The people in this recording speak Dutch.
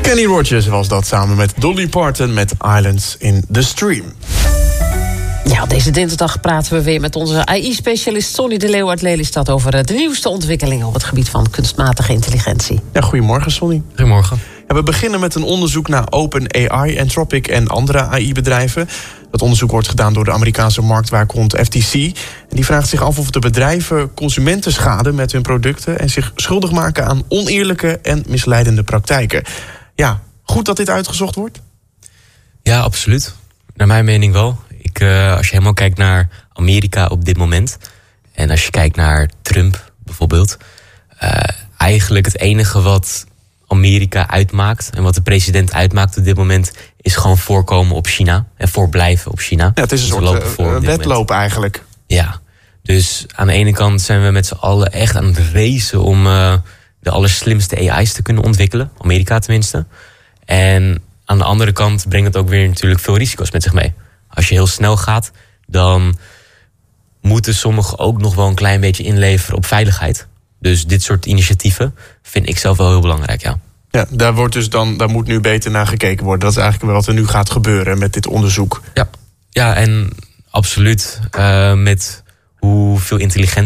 Kenny Rogers was dat samen met Dolly Parton met Islands in the Stream. Ja, deze dinsdag praten we weer met onze AI-specialist Sonny de Leeuw uit Lelystad over de nieuwste ontwikkelingen op het gebied van kunstmatige intelligentie. Ja, goedemorgen, Sonny. Goedemorgen. Ja, we beginnen met een onderzoek naar OpenAI, Anthropic en andere AI-bedrijven. Dat onderzoek wordt gedaan door de Amerikaanse marktwaakhond FTC. En die vraagt zich af of de bedrijven consumenten schaden met hun producten en zich schuldig maken aan oneerlijke en misleidende praktijken. Ja, goed dat dit uitgezocht wordt? Ja, absoluut. Naar mijn mening wel. Als je helemaal kijkt naar Amerika op dit moment, en als je kijkt naar Trump bijvoorbeeld, eigenlijk het enige wat Amerika uitmaakt en wat de president uitmaakt op dit moment is gewoon voorkomen op China en voorblijven op China. Ja, het is een soort wedloop eigenlijk. Ja, dus aan de ene kant zijn we met z'n allen echt aan het racen om de allerslimste AI's te kunnen ontwikkelen, Amerika tenminste. En aan de andere kant brengt het ook weer natuurlijk veel risico's met zich mee. Als je heel snel gaat, dan moeten sommigen ook nog wel een klein beetje inleveren op veiligheid. Dus dit soort initiatieven vind ik zelf wel heel belangrijk, ja. Ja, daar moet nu beter naar gekeken worden. Dat is eigenlijk wat er nu gaat gebeuren met dit onderzoek. Ja en absoluut met hoeveel intelligentie